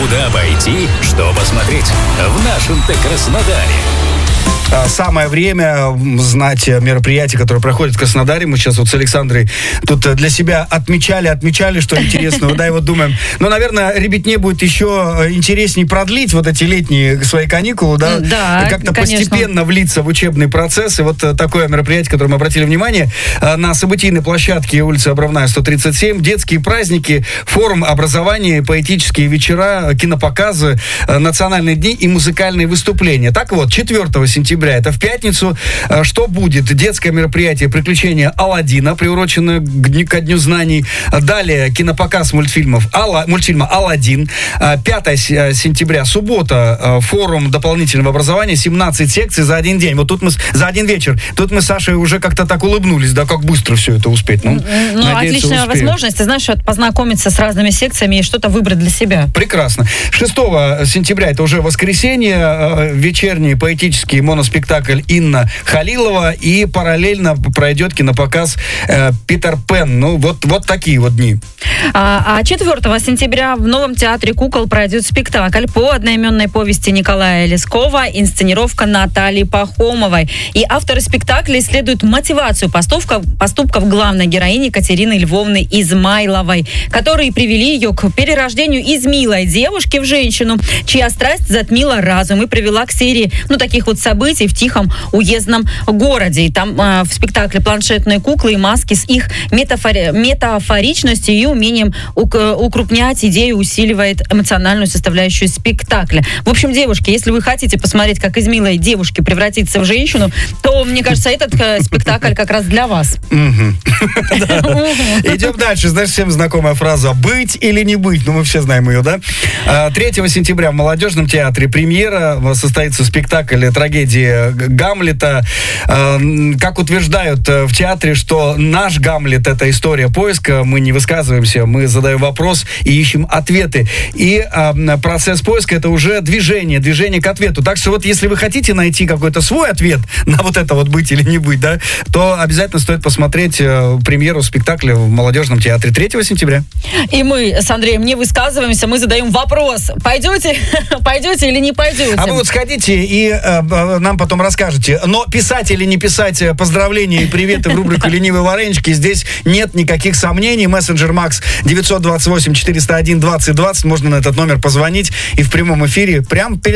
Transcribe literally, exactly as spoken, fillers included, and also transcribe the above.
Куда пойти, что посмотреть в нашем-то Краснодаре? Самое время знать мероприятия, которые проходят в Краснодаре. Мы сейчас вот с Александрой тут для себя отмечали, отмечали, что интересного, да, и вот думаем, ну, наверное, ребятне будет еще интереснее продлить вот эти летние свои каникулы, да, да, как-то конечно. постепенно влиться в учебный процесс. И вот такое мероприятие, которое мы обратили внимание, на событийной площадке улицы Обровная, сто тридцать семь, детские праздники, форум образования, поэтические вечера, кинопоказы, национальные дни и музыкальные выступления. Так вот, четвёртого сентября, это в пятницу, что будет? Детское мероприятие «Приключения Аладдина», приуроченное к дню, ко Дню знаний. Далее кинопоказ мультфильмов Алла, мультфильма «Аладдин». пятого сентября, суббота, форум дополнительного образования, семнадцать секций за один день. Вот тут мы, за один вечер. Тут мы с Сашей уже как-то так улыбнулись, да, как быстро все это успеть. Ну, ну отличная успеем. Возможность, ты знаешь, познакомиться с разными секциями и что-то выбрать для себя. Прекрасно. шестого сентября, это уже воскресенье, вечерний поэтический моноспектакль Инна Халилова, и параллельно пройдет кинопоказ э, «Питер Пен». Ну, вот, вот такие вот дни. А, а четвёртого сентября в Новом театре кукол пройдет спектакль по одноименной повести Николая Лескова, инсценировка Натальи Пахомовой. И авторы спектакля исследуют мотивацию поступков, поступков главной героини Катерины Львовны Измайловой, которые привели ее к перерождению из милой девушки в женщину, чья страсть затмила разум и привела к серии, ну, таких вот событий в тихом уездном городе. И там э, в спектакле планшетные куклы и маски с их метафори- метафоричностью и умением ук- укрупнять идею, усиливает эмоциональную составляющую спектакля. В общем, девушки, если вы хотите посмотреть, как из милой девушки превратиться в женщину, то, мне кажется, этот э, спектакль как раз для вас. Идем дальше. Знаешь, всем знакомая фраза «быть или не быть». Ну, мы все знаем ее, да? третьего сентября в Молодежном театре премьера. Состоится спектакль трагедии Гамлета. Как утверждают в театре, что наш Гамлет — это история поиска. Мы не высказываемся, мы задаем вопрос и ищем ответы. И процесс поиска — это уже движение, движение к ответу. Так что вот если вы хотите найти какой-то свой ответ на вот это вот «быть или не быть», да, то обязательно стоит посмотреть премьеру спектакля в Молодежном театре третьего сентября. И мы с Андреем не высказываемся, мы задаем вопрос: пойдете, пойдете или не пойдете? А вы вот сходите и э, нам потом расскажете. Но писать или не писать поздравления и приветы в рубрику «Ленивые варенички» здесь нет никаких сомнений. Мессенджер Макс девятьсот двадцать восемь четыреста один двадцать двадцать. Можно на этот номер позвонить и в прямом эфире прям перед